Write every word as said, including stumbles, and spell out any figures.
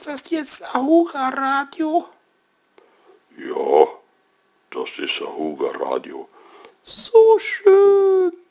ist jetzt Ahuga Radio? Ja, das ist Ahuga Radio. So schön.